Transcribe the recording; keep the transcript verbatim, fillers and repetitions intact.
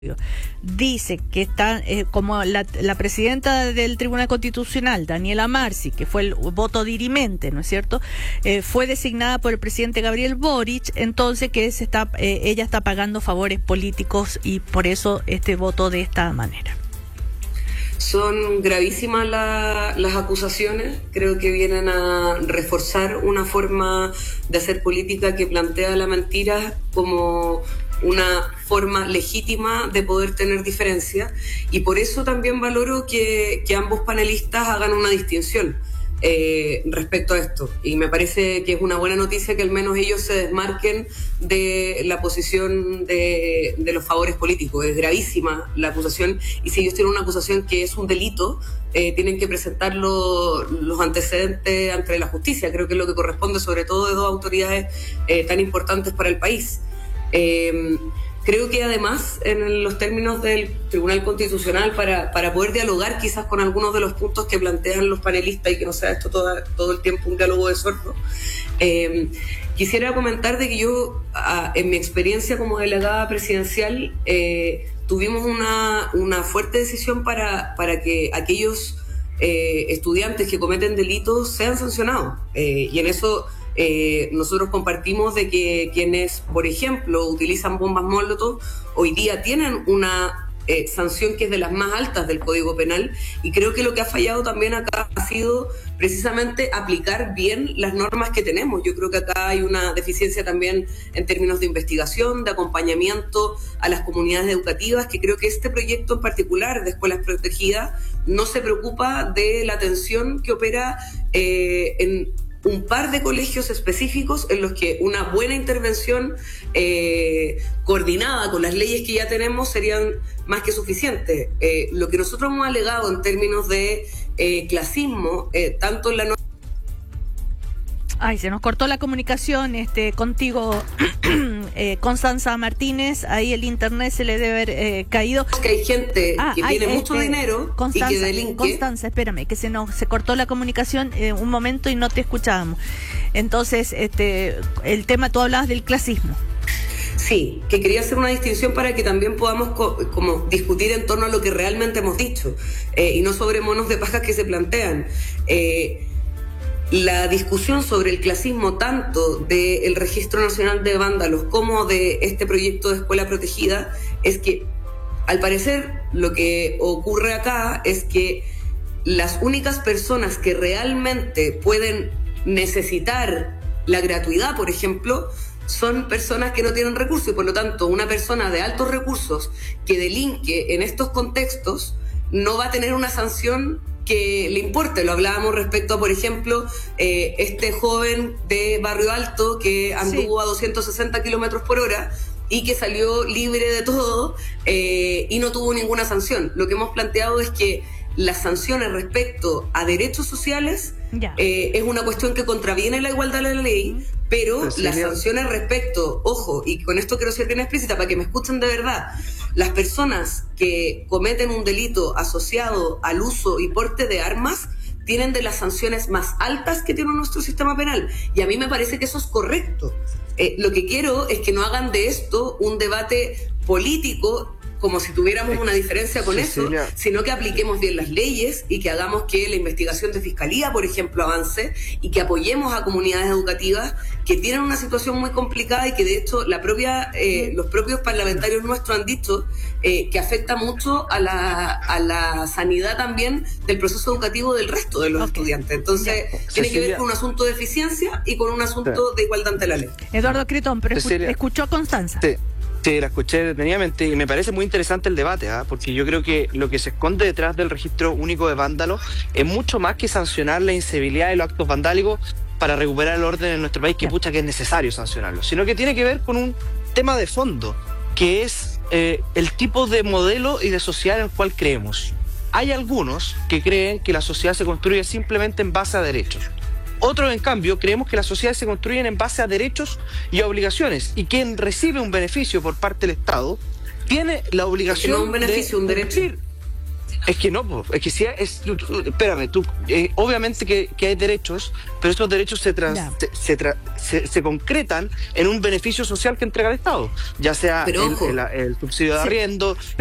dice que está eh, como la, la presidenta del Tribunal Constitucional, Daniela Marci, que fue el voto dirimente, ¿no es cierto?, eh, fue designada por el presidente Gabriel Boric, entonces que se está, eh, ella está pagando favores políticos y por eso este voto de esta manera. Son gravísimas la, las acusaciones, creo que vienen a reforzar una forma de hacer política que plantea la mentira como una forma legítima de poder tener diferencias, y por eso también valoro que, que ambos panelistas hagan una distinción eh, respecto a esto, y me parece que es una buena noticia que al menos ellos se desmarquen de la posición de, de los favores políticos. Es gravísima la acusación, y si ellos tienen una acusación que es un delito, eh, tienen que presentar lo, los antecedentes ante la justicia. Creo que es lo que corresponde, sobre todo de dos autoridades eh, tan importantes para el país. Eh, creo que además en los términos del Tribunal Constitucional, para, para poder dialogar quizás con algunos de los puntos que plantean los panelistas y que no sea esto todo, todo el tiempo un diálogo de sordos, eh, quisiera comentar de que yo a, en mi experiencia como delegada presidencial eh, tuvimos una, una fuerte decisión para, para que aquellos eh, estudiantes que cometen delitos sean sancionados, eh, y en eso Eh, nosotros compartimos de que quienes, por ejemplo, utilizan bombas Molotov hoy día tienen una eh, sanción que es de las más altas del Código Penal, y creo que lo que ha fallado también acá ha sido precisamente aplicar bien las normas que tenemos. Yo creo que acá hay una deficiencia también en términos de investigación, de acompañamiento a las comunidades educativas, que creo que este proyecto en particular de escuelas protegidas no se preocupa de la atención que opera eh, en un par de colegios específicos en los que una buena intervención eh, coordinada con las leyes que ya tenemos serían más que suficientes. Eh, lo que nosotros hemos alegado en términos de eh, clasismo, eh, tanto en la... Ay, se nos cortó la comunicación este, contigo, eh, Constanza Martínez. Ahí el internet se le debe haber eh, caído. Que hay gente ah, que ay, tiene este, mucho dinero Constanza, y que delinque. Constanza, espérame, que se nos se cortó la comunicación eh, un momento y no te escuchábamos. Entonces, este, el tema, tú hablabas del clasismo. Sí, que quería hacer una distinción para que también podamos co- como discutir en torno a lo que realmente hemos dicho, eh, y no sobre monos de paja que se plantean. Eh, La discusión sobre el clasismo, tanto del Registro Nacional de Vándalos como de este proyecto de escuela protegida, es que, al parecer, lo que ocurre acá es que las únicas personas que realmente pueden necesitar la gratuidad, por ejemplo, son personas que no tienen recursos, y por lo tanto una persona de altos recursos que delinque en estos contextos no va a tener una sanción que le importe. Lo hablábamos respecto a, por ejemplo, eh, este joven de Barrio Alto que anduvo sí. a doscientos sesenta kilómetros por hora y que salió libre de todo eh, y no tuvo ninguna sanción. Lo que hemos planteado es que las sanciones respecto a derechos sociales eh, es una cuestión que contraviene la igualdad de la ley, mm. pero sí, las sanciones respecto, ojo, y con esto quiero ser bien explícita para que me escuchen de verdad, las personas que cometen un delito asociado al uso y porte de armas tienen de las sanciones más altas que tiene nuestro sistema penal, y a mí me parece que eso es correcto. Eh, lo que quiero es que no hagan de esto un debate político como si tuviéramos una diferencia con Cecilia. Eso, sino que apliquemos bien las leyes y que hagamos que la investigación de fiscalía, por ejemplo, avance, y que apoyemos a comunidades educativas que tienen una situación muy complicada y que de hecho la propia, eh, los propios parlamentarios nuestros han dicho eh, que afecta mucho a la, a la sanidad también del proceso educativo del resto de los okay. estudiantes. Entonces, ya. tiene Cecilia. que ver con un asunto de eficiencia y con un asunto sí. de igualdad ante la ley. Eduardo Cretón, pero Cecilia. escuchó a Constanza. Sí. Sí, la escuché detenidamente y me parece muy interesante el debate, ¿eh? Porque yo creo que lo que se esconde detrás del registro único de vándalos es mucho más que sancionar la incivilidad de los actos vandálicos para recuperar el orden en nuestro país, que pucha que es necesario sancionarlo, sino que tiene que ver con un tema de fondo, que es eh, el tipo de modelo y de sociedad en el cual creemos. Hay algunos que creen que la sociedad se construye simplemente en base a derechos. Otros, en cambio, creemos que las sociedades se construyen en base a derechos y a obligaciones, y quien recibe un beneficio por parte del Estado tiene la obligación no un beneficio, de un derecho. cumplir. Es que no, po, es que sí, es, espérame, tú, eh, obviamente que, que hay derechos, pero esos derechos se, trans, Ya. se, se, tra- se, se concretan en un beneficio social que entrega el Estado, ya sea Pero el, ojo. el- el subsidio de Sí. arriendo,